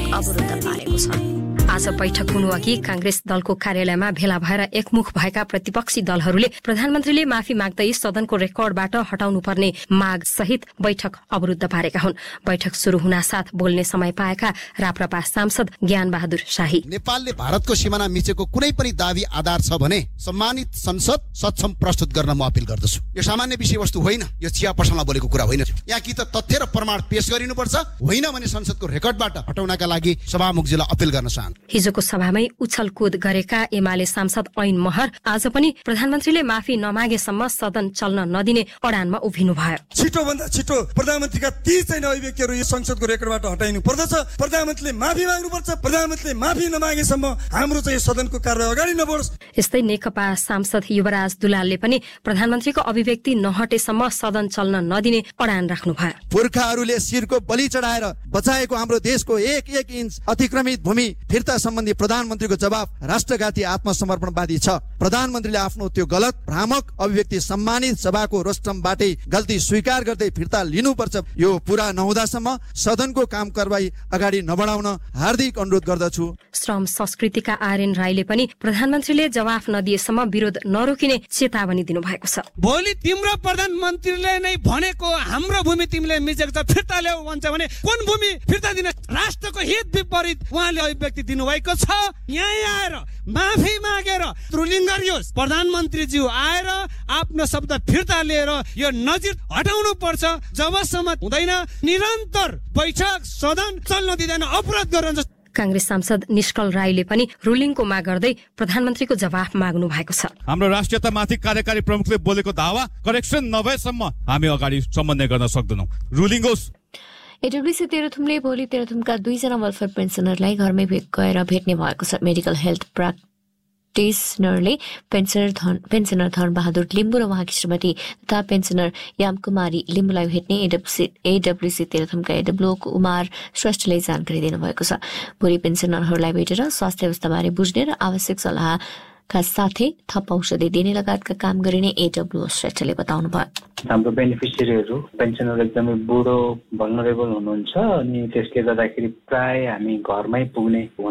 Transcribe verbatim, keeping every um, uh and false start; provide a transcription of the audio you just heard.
अवरुद्ध पारेको छ। आज बैठक हुनुअघि कांग्रेस दलको कार्यालयमा भेला भएर एकमुख भएका प्रतिपक्षी दलहरूले प्रधानमन्त्रीले माफी माग्दै सदनको रेकर्डबाट हटाउनुपर्ने माग सहित बैठक अवरुद्ध पारेका हुन्। बैठक शुरू हुनासाथ बोल्ने समय पाएका राप्रपा सांसद ज्ञान बहादुर शाही, नेपालले भारतको सीमाना मिचेको कुनै पनि दावी आधार छ भने सम्मानित संसद सक्षम प्रस्तुत गर्न म अपील गर्दछु। यो सामान्य विषयवस्तु होइन, यो चिया पसलमा बोलेको कुरा होइन। यहाँ कि त तथ्य र प्रमाण पेश गरिनुपर्छ, होइन भने संसदको रेकर्डबाट हटाउनका लागि सभामुखजीलाई अपील गर्न चाहन्छु। हिजोको सभामै उछलकुद गरेका एमाले सांसद ऐन महर आज पनि प्रधानमन्त्रीले माफी नमागेसम्म सदन चल्न नदिने अडानमा उभिनु भयो। छिटो भन्दा छिटो प्रधानमन्त्रीका तीस चाहिँ अभिव्यक्तिहरू यो संसदको रेकर्डबाट हटाइनु पर्दछ। प्रधानमन्त्रीले माफी माग्नुपर्छ। प्रधानमन्त्रीले माफी नमागेसम्म हाम्रो चाहिँ सदनको कारबाही अगाडि नबढोस्। यस्तै नेकपा सांसद युवराज दुलालले पनि प्रधानमन्त्रीको अभिव्यक्ति नहटेसम्म सदन चल्न नदिने अडान राख्नु भयो। पुर्खाहरूले शिरको बलि चढाएर बचाएको हाम्रो देशको एक एक इन्च अतिक्रमित भूमि फिर्ता सम्बन्धी प्रधानमन्त्रीको जवाब राष्ट्रघाती आत्मसमर्पणवादी छ। प्रधानमन्त्रीले आफ्नो त्यो गलत भ्रामक अभिव्यक्ति सम्मानित सभाको रोस्टमबाटै गल्ती स्वीकार गर्दै फिर्ता लिनुपर्छ। यो पूरा नहुँदासम्म सदनको काम कारबाही अगाडि नबढाउन हार्दिक अनुरोध गर्दछु। श्रम संस्कृतिका आरएन राईले पनि प्रधानमन्त्रीले जवाफ नदिएसम्म विरोध नरोकिने चेतावनी दिनुभएको छ। भोलि तिम्रो प्रधानमन्त्रीले नै भनेको हाम्रो भूमि तिमीले मिचेको छ फिर्ता ल्याऊ भन्छ भने कुन भूमि फिर्ता दिन? राष्ट्रको हित विपरीत उहाँले अभिव्यक्ति दिनुभएको छ। यहाँ आएर माफी मागेर रुलिङ गरियोस्। प्रधानमन्त्रीज्यू आएर आफ्नो शब्द फिर्ता लिएर यो नजिर हटाउनु पर्छ। जबसम्म हुँदैन निरन्तर बैठक सदन चल्न दिँदैन, अवरोध गर्नुहुन्छ। कांग्रेस सांसद निष्कल राईले पनि रुलिङको माग गर्दै प्रधानमन्त्रीको जवाफ माग्नु भएको छ। हाम्रो राष्ट्रियतामाथि कार्यकारी प्रमुखले बोलेको दावा करेक्सन नभएसम्म हामी अगाडि समन्वय गर्न सक्दैनौँ। रुलिङ होस्। एडब्ल्युसी तेह्रथुमले भोलि तेह्रथुमका दुईजना वेलफेयर पेन्सनरलाई घरमै गएर भेट्ने भएको छ। मेडिकल हेल्थ प्र्याक्टिसनरले पेन्सनर पेन्सनर धन बहादुर लिम्बू र उहाँकी श्रीमती तथा पेन्सनर यामकुमारी लिम्बूलाई भेट्ने एडब्ल्युसी एडब्ल्युसी तेह्रथुमका एडब्ल्यू कुमार श्रेष्ठले जानकारी दिनुभएको छ। भोलि पेन्सनरहरूलाई भेटेर स्वास्थ्य अवस्थाबारे बुझ्ने र आवश्यक सल्लाह का साथै थप औषधि दिने लगायतका काम गरिने एडब्ल्यू श्रेष्ठले बताउनु भयो। हाम्रो बेनिफिसियरीहरू पेन्सनर एकदमै बुढो भल्नरेबल हुनुहुन्छ अनि त्यसले गर्दाखेरि प्राय हामी घरमै पुग्ने